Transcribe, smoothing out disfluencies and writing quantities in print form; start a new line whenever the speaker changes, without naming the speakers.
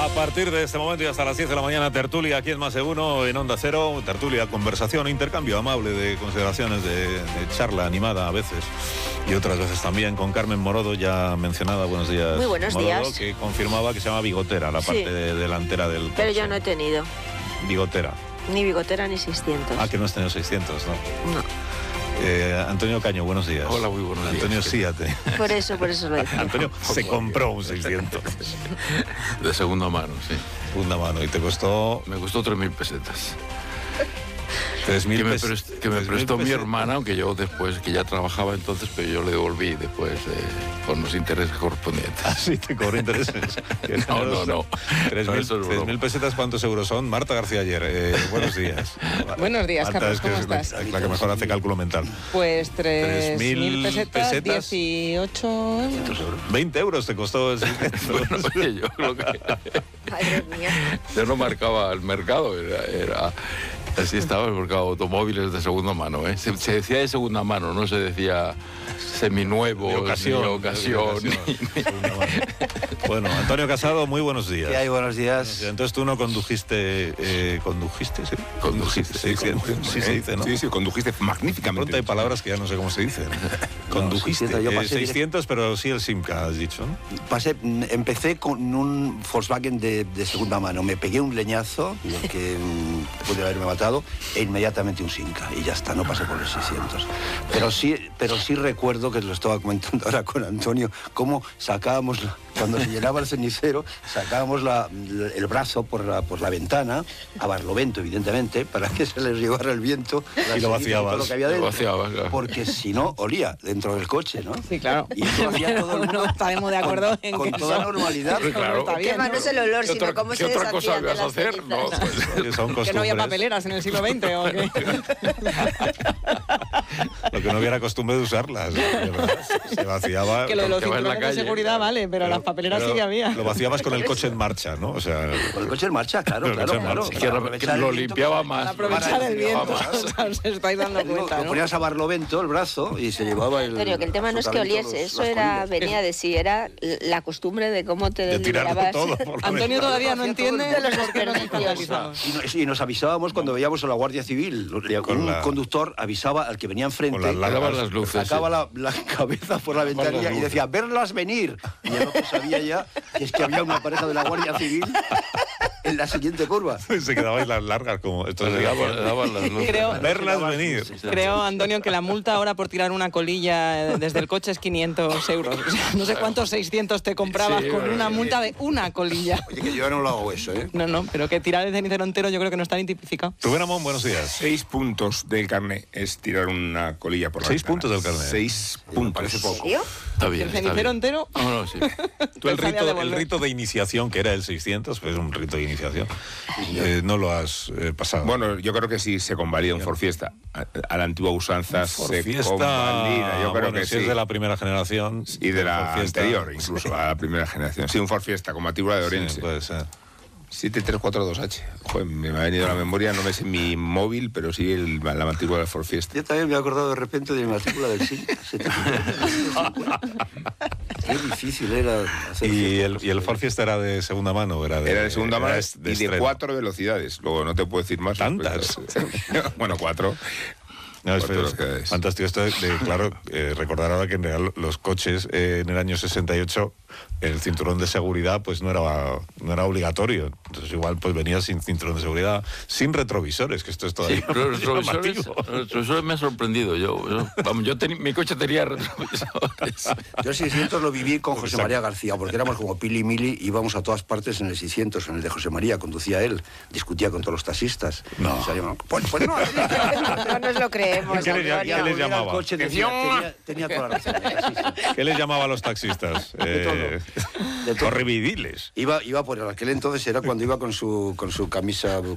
partir de este momento y hasta las 10 de la mañana, tertulia aquí en Más de Uno, en Onda Cero. Tertulia, conversación, intercambio amable de consideraciones, de charla animada a veces y otras veces también con Carmen Morodo, ya mencionada. Buenos días.
Muy buenos
Morodo,
días.
que confirmaba que se llama bigotera, la parte delantera del coche.
Pero yo no he tenido.
Bigotera.
Ni bigotera ni 600.
Ah, que no has tenido 600, ¿no?
No.
Antonio Caño, buenos días.
Hola, muy buenos días.
Antonio Síate.
Por eso lo decía.
Antonio se compró un 600.
De segunda mano, sí.
Segunda mano. Y te costó...
Me costó 3.000 pesetas.
3.000
que me prestó mi hermana, aunque yo después, que ya trabajaba entonces, pero yo le devolví después con los intereses correspondientes.
Ah, sí, te cobró intereses.
No.
3.000 pesetas, ¿cuántos euros son? Marta García Ayer, buenos días.
Buenos días,
Marta,
Carlos, ¿cómo
es
estás?
la que mejor hace cálculo mental.
Pues 3.000 pesetas,
18
euros.
20 euros te costó el 600.
Bueno, oye, yo lo que...
Madre mía.
Yo no marcaba el mercado, era así estaba el mercado de automóviles de segunda mano, ¿eh? Se decía de segunda mano, no se decía seminuevo,
De ocasión. Bueno, Antonio Casado, muy buenos días.
¿Qué hay? Buenos días.
Entonces tú no condujiste, ¿condujiste? Sí.
Condujiste,
Sí, se dice, ¿no?
Sí, condujiste magníficamente.
Pronto hay palabras que ya no sé cómo se dicen. Condujiste.
600, yo pasé
600, pero sí el Simca, has dicho, ¿no?
Empecé con un Volkswagen de segunda mano. Me pegué un leñazo, que pude haberme matado, e inmediatamente un Simca. Y ya está, no pasé por los 600. Pero sí recuerdo, que lo estaba comentando ahora con Antonio, cómo sacábamos, cuando se llenaba el cenicero, sacábamos el brazo por la ventana, a barlovento, evidentemente, para que se les llevara el viento.
Y lo vaciabas.
Todo lo que había dentro,
Claro.
porque si no, olía dentro del coche, ¿no?
Sí, claro.
Y eso lo hacía todo el mundo
No estaremos de acuerdo en
con
que
toda
eso-
normalidad.
Claro.
Está bien,
Qué malo
¿no?
es el olor,
¿Qué
sino
otra,
cómo
¿qué
se
otra cosa
deshacían de
ibas a
las
hacer? No,
cenizas.
pues,
Son
Que no había
costumbres.
papeleras en el siglo XX o qué.
Lo que no hubiera costumbre de usarlas. De verdad. Se vaciaba.
Que lo de los
Porque va en la
cinturones de
calle.
seguridad vale, pero las papeleras sí que había.
Lo vaciabas con el coche en marcha, ¿no? O sea,
Con el coche en marcha, claro,
Con el
claro,
coche en
claro.
marcha.
que
Para
lo
aprovechar el viento
limpiaba
que-
más.
Para aprovechar el viento,
Limpiaba
os estáis dando cuenta,
Lo
¿no?
ponías a barlovento el brazo y se llevaba el...
Antonio, que el tema no es que
absolutamente
oliese,
los-
eso
las
era,
colillas.
venía de sí, era la costumbre de cómo te
de tirarlo
liberabas.
todo. Por la
Antonio
ventana.
todavía no
Hacía todo
entiende
de los
por qué nos
desperdicios.
escandalizamos.
Y nos avisábamos cuando veíamos a la Guardia Civil.
Con
Un
la-
conductor avisaba al que venía enfrente,
Con las largas
Daban las luces.
sacaba la cabeza por la ventanilla y decía, verlas venir. Y el otro sabía ya que es que había una pareja de la Guardia Civil en la siguiente curva.
Se quedabais las largas como... Esto
Le
sería
daban las luces.
Creo-
verlas venir.
Creo, Antonio, que la multa ahora por tirar una colilla desde el coche es 500 euros. O sea, no sé cuántos 600 te comprabas
Sí,
con
bueno,
una
sí.
multa de una colilla.
Oye, que yo ya no lo hago eso, ¿eh?
No, pero que tirar el cenicero entero yo creo que no está ni tipificado.
Rubén Amón, buenos días.
6 puntos del carné es tirar una colilla por la
6
ventana.
puntos del carné.
6 puntos.
Parece poco.
¿En serio?
Está bien,
¿El
está
cenicero
bien.
entero?
No, sí.
Tú el
Pensaría devolver.
rito de iniciación, que era el 600, pues un rito de iniciación, no lo has pasado.
Bueno, yo creo que sí se convalida un Forfiesta. A la antigua usanza se
Fiesta,
convalida. Yo creo
bueno,
que
si
sí.
es de la primera generación.
Y de la
Forfiesta.
anterior, incluso, a la primera generación. Sí, un Forfiesta con matrícula de
Sí,
Orense.
puede ser.
7342H. Joder, me ha venido a la memoria, no me sé mi móvil, pero sí la matrícula del Forfiesta.
Yo también me he acordado de repente de mi matrícula del SIC. Qué difícil era hacer
¿Y
fiestas.
el Ford Fiesta era de segunda mano? Era
Era de segunda mano y de
estreno?
4 velocidades. Luego no te puedo decir más.
¿Tantas?
Bueno, 4.
No, es
Cuatro velocidades.
fantástico esto claro, recordar ahora que en real los coches en el año 68 el cinturón de seguridad pues no era obligatorio. Entonces igual pues venía sin cinturón de seguridad, sin retrovisores, que esto es todavía
Sí, pero los
llamativo.
retrovisores me ha sorprendido. Mi coche tenía retrovisores.
Yo el 600 lo viví con José María García, porque éramos como Pili y Mili, íbamos a todas partes en el 600, en el de José María, conducía él, discutía con todos los taxistas.
No.
O sea, yo, pues no,
No nos lo creemos,
¿Qué le
Antonio.
les llamaba?
El coche tenía toda la razón. Sí, sí.
¿Qué les llamaba a los taxistas?
De todo.
Horribidiles.
Iba por aquel entonces, era cuando iba con su camisa